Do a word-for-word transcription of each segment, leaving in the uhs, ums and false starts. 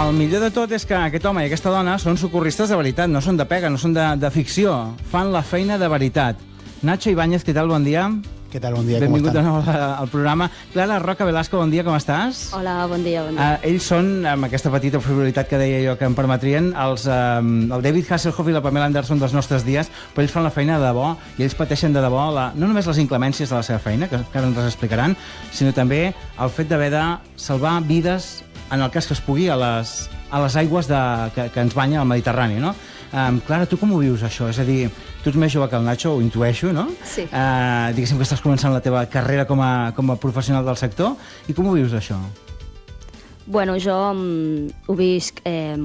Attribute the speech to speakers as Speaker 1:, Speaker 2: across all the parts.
Speaker 1: El millor de tot és que aquest home i aquesta dona són socorristes de veritat, no són de pega, no són de, de ficció. Fan la feina de veritat. Nacho Ibáñez, què tal? Bon dia.
Speaker 2: Què tal? Bon dia, com
Speaker 1: Benvingut
Speaker 2: estan?
Speaker 1: de nou al programa. Clara Roca Velasco, bon dia, com estàs?
Speaker 3: Hola, bon dia, bon dia.
Speaker 1: Uh, ells són, amb aquesta petita frivolitat que deia jo que em permetrien, els, uh, el David Hasselhoff i la Pamela Anderson dels nostres dies, però ells fan la feina de debò i ells pateixen de debò la, no només les inclemències de la seva feina, que, que ara ens les explicaran, sinó també el fet d'haver de salvar vides en el cas que es pugui a les, a les aigües de, que, que ens banya al Mediterrani, no? Um, Clara, tu com ho vius, això? És a dir, tu ets més jove que el Nacho, ho intueixo, no?
Speaker 3: Sí.
Speaker 1: Uh, diguéssim que estàs començant la teva carrera com a, com a professional del sector. I com ho vius, això?
Speaker 3: Bueno, jo um, ho visc... Eh,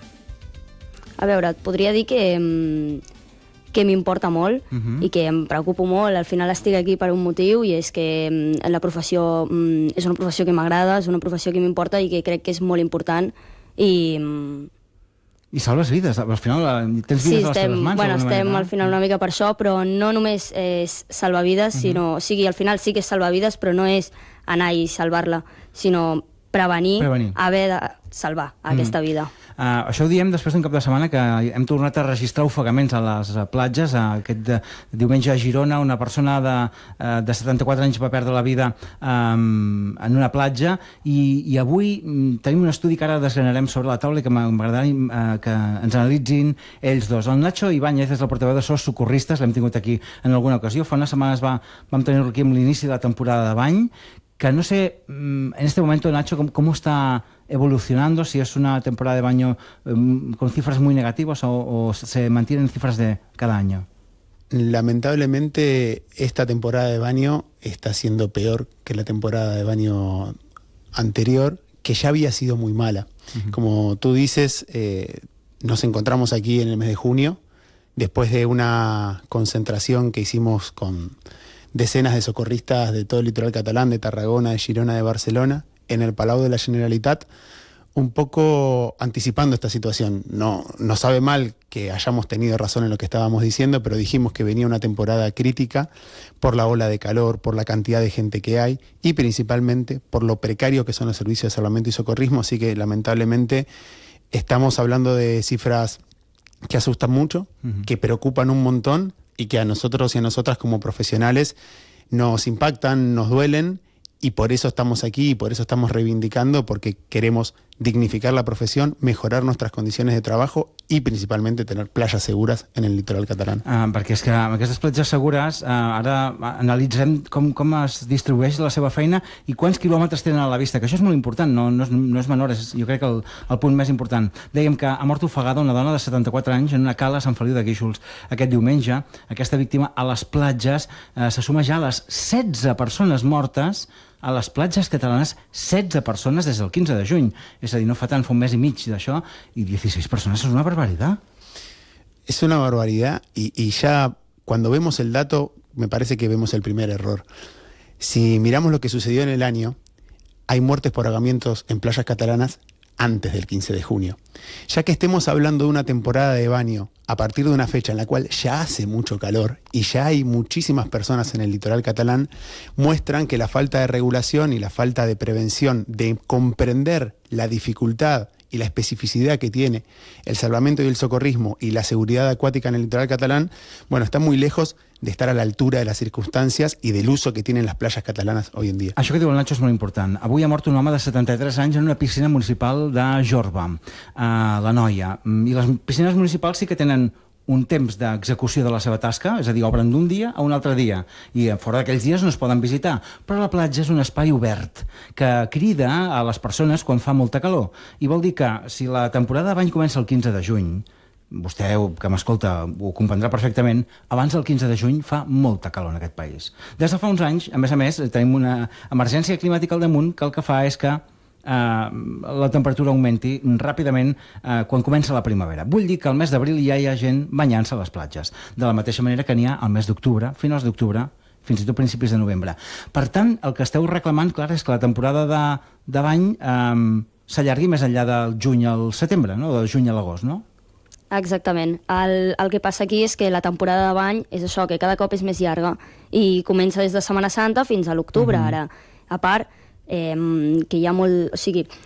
Speaker 3: a veure, et podria dir que, um, que m'importa molt uh -huh. i que em preocupo molt. Al final estic aquí per un motiu i és que um, la professió um, és una professió que m'agrada, és una professió que m'importa i que crec que és molt important i... Um,
Speaker 1: I salves vides, al final tens vides
Speaker 3: sí,
Speaker 1: a les
Speaker 3: estem,
Speaker 1: teves mans.
Speaker 3: bueno, estem
Speaker 1: manera.
Speaker 3: al final una mica per això, però no només és salvar vides, uh-huh. sinó, o sigui, al final sí que és salvar vides, però no és anar i salvar-la, sinó prevenir,
Speaker 1: prevenir.
Speaker 3: haver de salvar mm. aquesta vida.
Speaker 1: Uh, això ho diem després d'un cap de setmana que hem tornat a registrar ofegaments a les uh, platges. Uh, aquest de, diumenge a Girona una persona de, uh, de setanta-quatre anys va perdre la vida um, en una platja i, i avui um, tenim un estudi que ara desgranarem sobre la taula i que m'agradaria uh, que ens analitzin ells dos. El Nacho Ibáñez és el portaveu de SOS Socorristes, l'hem tingut aquí en alguna ocasió. Fa unes setmanes va, vam tenir-lo aquí amb l'inici de la temporada de bany, que no sé, en este momento, Nacho, cómo, cómo está evolucionando, si es una temporada de baño um, con cifras muy negativas o, o se mantienen cifras de cada año.
Speaker 2: Lamentablemente, esta temporada de baño está siendo peor que la temporada de baño anterior, que ya había sido muy mala. Uh-huh. Como tú dices, eh, nos encontramos aquí en el mes de junio, después de una concentración que hicimos con decenas de socorristas de todo el litoral catalán, de Tarragona, de Girona, de Barcelona, en el Palau de la Generalitat, un poco anticipando esta situación. No, no sabe mal que hayamos tenido razón en lo que estábamos diciendo, pero dijimos que venía una temporada crítica por la ola de calor, por la cantidad de gente que hay y principalmente por lo precario que son los servicios de salvamento y socorrismo, así que lamentablemente estamos hablando de cifras que asustan mucho, uh-huh. que preocupan un montón, y que a nosotros y a nosotras como profesionales nos impactan, nos duelen, y por eso estamos aquí y por eso estamos reivindicando, porque queremos dignificar la profesión, mejorar nuestras condiciones de trabajo i principalment tener playas segures en el litoral catalán.
Speaker 1: Uh, perquè és que amb aquestes platges segures uh, ara analitzem com, com es distribueix la seva feina i quants quilòmetres tenen a la vista, que això és molt important, no, no, és, no és menor, és jo crec que el, el punt més important. Dèiem que ha mort ofegada una dona de setanta-quatre anys en una cala a Sant Feliu de Guíxols aquest diumenge. Aquesta víctima a les platges uh, se suma ja a les setze persones mortes a les platges catalanes, setze persones des del quinze de juny. És a dir, no fa tant, fa un mes i mig d'això, i dieciséis personas, és una barbaridad.
Speaker 2: Es una barbaridad y, y ya cuando vemos el dato me parece que vemos el primer error. Si miramos lo que sucedió en el año, hay muertes por ahogamientos en playas catalanas antes del quince de junio. Ya que estemos hablando de una temporada de baño a partir de una fecha en la cual ya hace mucho calor y ya hay muchísimas personas en el litoral catalán, muestran que la falta de regulación y la falta de prevención, de comprender la dificultad y la especificidad que tiene el salvamento y el socorrismo y la seguridad acuática en el litoral catalán, bueno, está muy lejos de estar a la altura de las circunstancias y del uso que tienen las playas catalanas hoy en día.
Speaker 1: Això que diu el Nacho és molt important. Avui ha mort un home de setanta-tres anys en una piscina municipal de Jorba, a la Noia. I les piscines municipals sí que tenen un temps d'execució de la seva tasca, és a dir, obren d'un dia a un altre dia, i fora d'aquells dies no es poden visitar, però la platja és un espai obert que crida a les persones quan fa molta calor, i vol dir que si la temporada de bany comença el quinze de juny, vostè que m'escolta ho comprendrà perfectament, abans del quinze de juny fa molta calor en aquest país. Des de fa uns anys, a més a més, tenim una emergència climàtica al damunt que el que fa és que Uh, la temperatura augmenti ràpidament uh, quan comença la primavera. Vull dir que al mes d'abril ja hi ha gent banyant-se a les platges, de la mateixa manera que n'hi ha al mes d'octubre, finals d'octubre, fins i tot principis de novembre. Per tant, el que esteu reclamant, clar, és que la temporada de, de bany um, s'allargui més enllà del juny al setembre, no? Del juny a l'agost, no?
Speaker 3: Exactament. El, el que passa aquí és que la temporada de bany és això, que cada cop és més llarga i comença des de Setmana Santa fins a l'octubre. Mm-hmm. Ara, a part, eh, que hi ha molt... O sigui,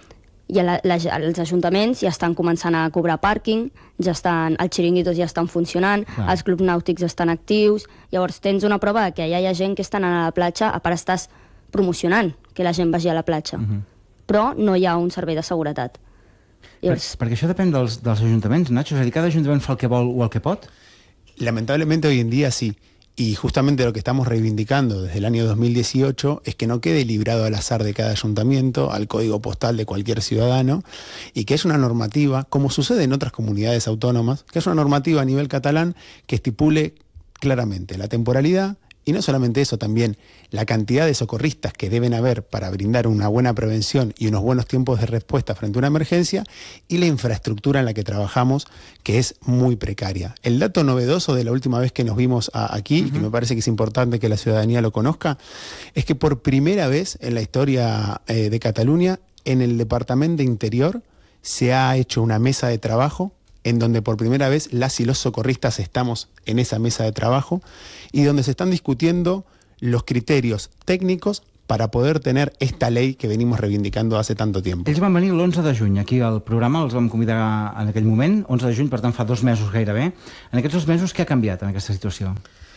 Speaker 3: i la, la, els ajuntaments ja estan començant a cobrar pàrquing, ja estan, els xiringuitos ja estan funcionant,
Speaker 1: Clar.
Speaker 3: els clubs nàutics estan actius, llavors tens una prova que ja hi ha gent que està anant a la platja, a part estàs promocionant que la gent vagi a la platja, uh-huh. però no hi ha un servei de seguretat.
Speaker 1: Llavors... Per, perquè això depèn dels, dels ajuntaments, Nacho, és a dir, cada ajuntament fa el que vol o el que pot?
Speaker 2: Lamentablemente hoy en día sí. Y justamente lo que estamos reivindicando desde el año dos mil dieciocho es que no quede librado al azar de cada ayuntamiento, al código postal de cualquier ciudadano, y que es una normativa, como sucede en otras comunidades autónomas, que es una normativa a nivel catalán que estipule claramente la temporalidad, y no solamente eso, también la cantidad de socorristas que deben haber para brindar una buena prevención y unos buenos tiempos de respuesta frente a una emergencia, y la infraestructura en la que trabajamos, que es muy precaria. El dato novedoso de la última vez que nos vimos a, aquí, uh-huh. que me parece que es importante que la ciudadanía lo conozca, es que por primera vez en la historia eh, de Cataluña, en el Departamento de Interior se ha hecho una mesa de trabajo en donde por primera vez las y los socorristas estamos en esa mesa de trabajo y donde se están discutiendo los criterios técnicos para poder tener esta ley que venimos reivindicando hace tanto tiempo.
Speaker 1: Ells van venir l'onze de juny aquí al programa, els vam convidar en aquell moment, onze de juny, per tant fa dos mesos gairebé. En aquests dos mesos, què ha canviat en aquesta situació?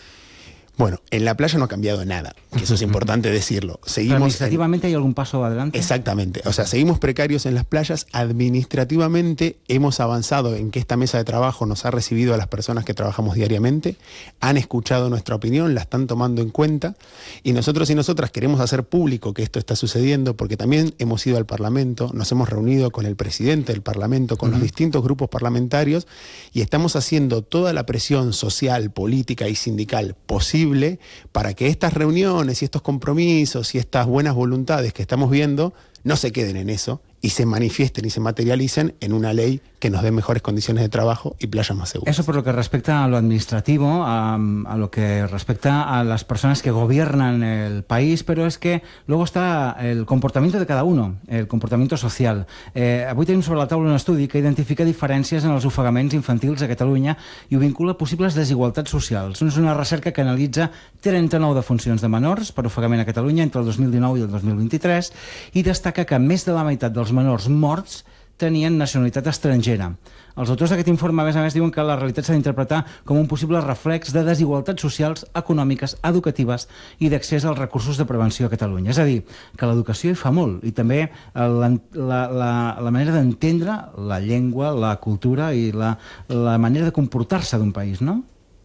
Speaker 2: Bueno, en la playa no ha cambiado nada, que eso es importante decirlo. Seguimos
Speaker 1: administrativamente
Speaker 2: en...
Speaker 1: hay algún paso adelante.
Speaker 2: Exactamente, o sea, seguimos precarios en las playas. Administrativamente hemos avanzado en que esta mesa de trabajo nos ha recibido a las personas que trabajamos diariamente, han escuchado nuestra opinión, la están tomando en cuenta, y nosotros y nosotras queremos hacer público que esto está sucediendo, porque también hemos ido al Parlamento, nos hemos reunido con el presidente del Parlamento, con uh-huh. los distintos grupos parlamentarios, y estamos haciendo toda la presión social, política y sindical posible para que estas reuniones y estos compromisos y estas buenas voluntades que estamos viendo no se queden en eso y se manifiesten y se materialicen en una ley que nos dé mejores condiciones de trabajo y playas más seguras.
Speaker 1: Eso por lo que respecta a lo administrativo, a, a lo que respecta a las personas que gobiernan el país, pero es que luego está el comportamiento de cada uno, el comportamiento social. Eh, avui tenim sobre la taula un estudi que identifica diferències en els ofegaments infantils a Catalunya i ho vincula a possibles desigualtats socials. És una recerca que analitza trenta-nou defuncions de menors per ofegament a Catalunya entre el dos mil dinou i el dos mil vint-i-tres i destaca que més de la meitat dels menors morts tenien nacionalitat estrangera. Els autors d'aquest informe, a més a més, diuen que la realitat s'ha d'interpretar com un possible reflex de desigualtats socials, econòmiques, educatives i d'accés als recursos de prevenció a Catalunya. És a dir, que l'educació hi fa molt, i també la, la, la, la manera d'entendre la llengua, la cultura i la, la manera de comportar-se d'un país, no?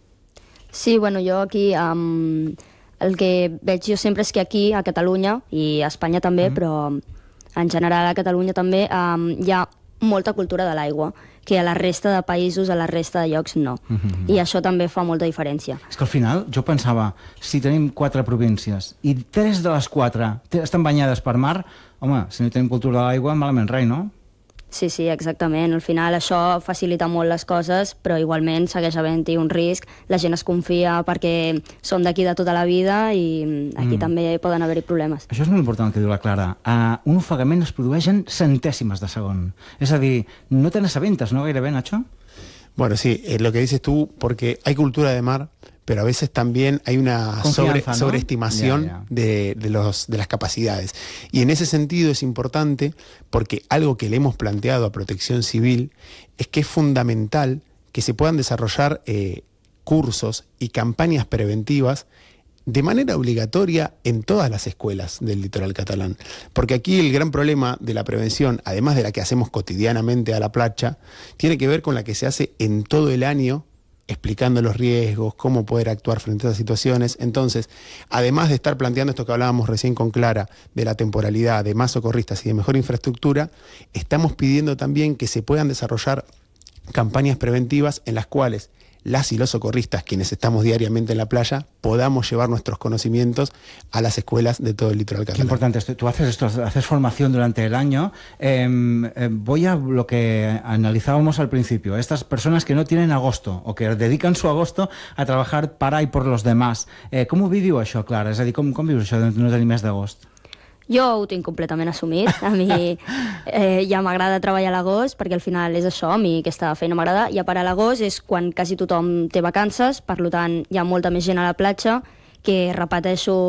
Speaker 3: Sí, bueno, jo aquí... Um, el que veig jo sempre és que aquí, a Catalunya, i a Espanya també, mm. però en general a Catalunya també, um, hi ha molta cultura de l'aigua, que a la resta de països, a la resta de llocs, no. Mm-hmm. I això també fa molta diferència.
Speaker 1: És que al final jo pensava, si tenim quatre províncies i tres de les quatre estan banyades per mar, home, si no tenim cultura de l'aigua, malament rai, no?
Speaker 3: Sí, sí, exactament. Al final això facilita molt les coses, però igualment segueix havent-hi un risc. La gent es confia perquè són d'aquí de tota la vida i aquí mm. també poden haver-hi problemes.
Speaker 1: Això és molt important el que diu la Clara. Uh, un ofegament es produeix en centèsimes de segon. És a dir, no te n'assabentes, no, gairebé, Nacho?
Speaker 2: Bueno, sí, es lo que dices tú, porque hay cultura de mar, pero a veces también hay una sobre, ¿no? sobreestimación yeah, yeah. De, de, los, de las capacidades. Y en ese sentido es importante, porque algo que le hemos planteado a Protección Civil es que es fundamental que se puedan desarrollar eh, cursos y campañas preventivas de manera obligatoria en todas las escuelas del litoral catalán. Porque aquí el gran problema de la prevención, además de la que hacemos cotidianamente a la playa, tiene que ver con la que se hace en todo el año, explicando los riesgos, cómo poder actuar frente a esas situaciones. Entonces, además de estar planteando esto que hablábamos recién con Clara, de la temporalidad, de más socorristas y de mejor infraestructura, estamos pidiendo también que se puedan desarrollar campañas preventivas en las cuales las y los socorristas, quienes estamos diariamente en la playa, podamos llevar nuestros conocimientos a las escuelas de todo el litoral catalán.
Speaker 1: Qué importante esto. Tú haces esto, haces formación durante el año. Eh, eh, voy a lo que analizábamos al principio. Estas personas que no tienen agosto o que dedican su agosto a trabajar para y por los demás. Eh, ¿Cómo viviu això, Clara? És a dir, com, com vius això de no tenir mes d'agost?
Speaker 3: Jo ho tinc completament assumit. A mi eh, ja m'agrada treballar a l'agost, perquè al final és això, a mi aquesta feina m'agrada, i a part a l'agost és quan quasi tothom té vacances, per tant hi ha molta més gent a la platja, que repeteixo,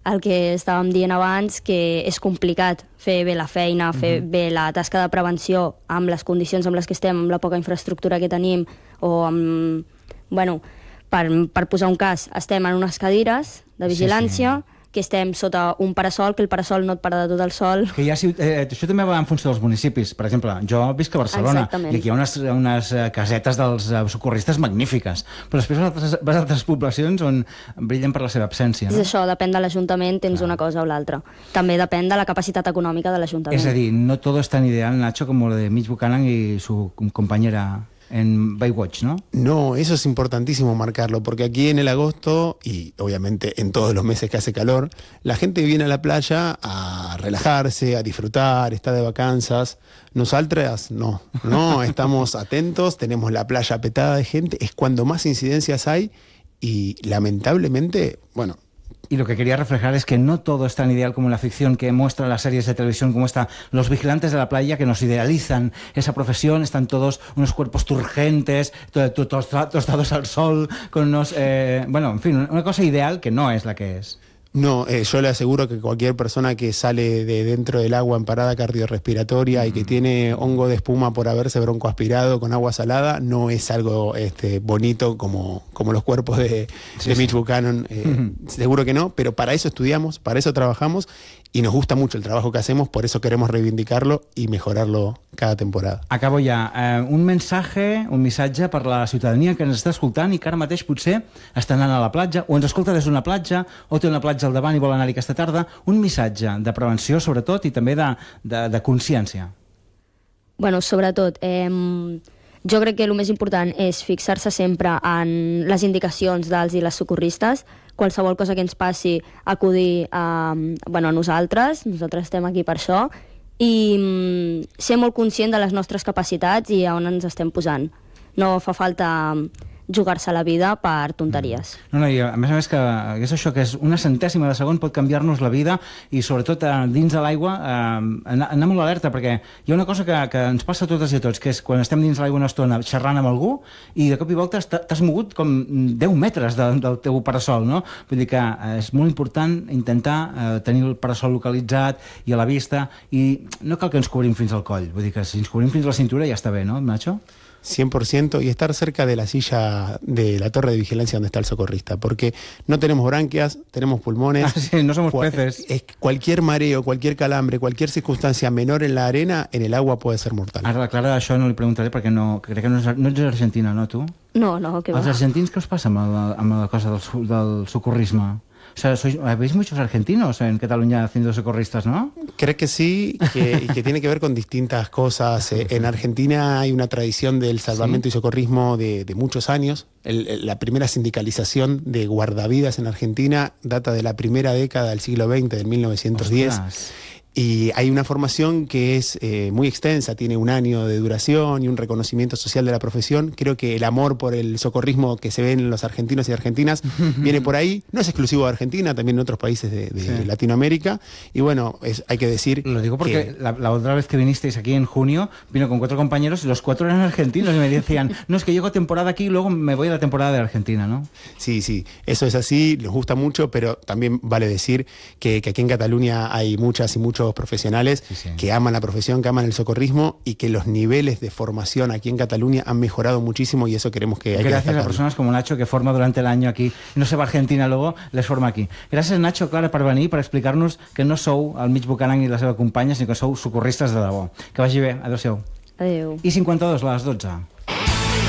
Speaker 3: el que estàvem dient abans, que és complicat fer bé la feina, fer uh-huh. bé la tasca de prevenció amb les condicions amb les que estem, amb la poca infraestructura que tenim, o amb... Bueno, per, per posar un cas, estem en unes cadires de vigilància, sí, sí. que estem sota un parasol, que el parasol no et para de tot el sol.
Speaker 1: Que ja, eh, això també va en funció dels municipis. Per exemple, jo visc a Barcelona,
Speaker 3: Exactament.
Speaker 1: i aquí hi ha unes, unes casetes dels socorristes magnífiques, però després vas a altres, vas a altres poblacions on brillen per la seva absència. No?
Speaker 3: És això, depèn de l'Ajuntament, tens Clar. una cosa o l'altra. També depèn de la capacitat econòmica de l'Ajuntament.
Speaker 1: És a dir, no todo es tan ideal, Nacho, como lo de Mitch Buchanan y su compañera en Baywatch, ¿no?
Speaker 2: No, eso es importantísimo marcarlo, porque aquí en el agosto, y obviamente en todos los meses que hace calor, la gente viene a la playa a relajarse, a disfrutar, está de vacanzas. Nosaltres, no, no, estamos atentos, tenemos la playa petada de gente, es cuando más incidencias hay y lamentablemente, bueno...
Speaker 1: Y lo que quería reflejar es que no todo es tan ideal como en la ficción que muestran las series de televisión, como esta Los Vigilantes de la Playa, que nos idealizan esa profesión. Están todos unos cuerpos turgentes, tostados al sol, con unos... Eh, bueno, en fin, una cosa ideal que no es la que es.
Speaker 2: No, eh, yo le aseguro que cualquier persona que sale de dentro del agua en parada cardiorrespiratoria mm. y que tiene hongo de espuma por haberse broncoaspirado con agua salada, no es algo este, bonito como, como los cuerpos de, sí, de Mitch sí. Buchanan. Eh, mm. Seguro que no, pero para eso estudiamos, para eso trabajamos y nos gusta mucho el trabajo que hacemos, por eso queremos reivindicarlo y mejorarlo cada temporada.
Speaker 1: Acabo ja. Eh, un missatge, un missatge per la ciutadania que ens està escoltant i que ara mateix potser està anant a la platja o ens escolta des d'una platja o té una platja al davant i vol anar-hi aquesta tarda. Un missatge de prevenció, sobretot, i també de, de, de consciència.
Speaker 3: Bueno, sobretot, eh, jo crec que el més important és fixar-se sempre en les indicacions dels i les socorristes. Qualsevol cosa que ens passi, acudir a, bueno, a nosaltres, nosaltres estem aquí per això, i mm, ser molt conscient de les nostres capacitats i a on ens estem posant. No fa falta jugar-se la vida per tonteries.
Speaker 1: No, no, i a més a més que és això, que és una centèsima de segon pot canviar-nos la vida i sobretot eh, dins de l'aigua eh, anar, anar molt alerta, perquè hi ha una cosa que, que ens passa a totes i a tots, que és quan estem dins l'aigua una estona xerrant amb algú i de cop i volta t'has mogut com deu metres de, del teu parasol, no? Vull dir que és molt important intentar eh, tenir el parasol localitzat i a la vista, i no cal que ens cobrim fins al coll, vull dir que si ens cobrim fins a la cintura ja està bé, no, Nacho?
Speaker 2: cien por ciento, y estar cerca de la silla de la torre de vigilancia donde está el socorrista, porque no tenemos branquias, tenemos pulmones.
Speaker 1: Ah, sí, no somos peces.
Speaker 2: Es cualquier mareo, cualquier calambre, cualquier circunstancia menor en la arena, en el agua puede ser mortal.
Speaker 1: Ara, la Clara, això no li preguntaré perquè no, crec que no, és, no ets argentina, no, tu?
Speaker 3: No, no, que va.
Speaker 1: Els argentins, què us passa amb, el, amb la cosa del, del socorrisme? O sea, sois, ¿veis muchos argentinos en Cataluña haciendo socorristas, no?
Speaker 2: Creo que sí, que, y que tiene que ver con distintas cosas. Eh, en Argentina hay una tradición del salvamento ¿Sí? y socorrismo de, de muchos años. El, el, la primera sindicalización de guardavidas en Argentina data de la primera década del siglo veinte, del mil novecientos diez. Ostras. Y hay una formación que es eh, muy extensa, tiene un año de duración y un reconocimiento social de la profesión. Creo que el amor por el socorrismo que se ve en los argentinos y argentinas viene por ahí. No es exclusivo de Argentina, también en otros países de, de sí. Latinoamérica. Y bueno, es, hay que decir...
Speaker 1: Lo digo porque que... la, la otra vez que vinisteis aquí en junio, vino con cuatro compañeros y los cuatro eran argentinos y me decían, no, es que llego temporada aquí y luego me voy a la temporada de Argentina, ¿no?
Speaker 2: Sí, sí, eso es así, nos gusta mucho, pero también vale decir que, que aquí en Cataluña hay muchas y muchos profesionales sí, sí. que aman la profesión, que aman el socorrismo y que los niveles de formación aquí en Cataluña han mejorado muchísimo y eso queremos que... Hay
Speaker 1: Gracias
Speaker 2: que
Speaker 1: a personas como Nacho que forma durante el año aquí, no se va a Argentina luego, les forma aquí. Gràcies Nacho, Clara, per venir, per explicar-nos que no sou el Mitch Buchanan i la seva companya, sinó que sou socorristes de debò. Que vagi bé, adéu-siau.
Speaker 3: Adéu.
Speaker 1: I cinquanta-dos, a les dotze.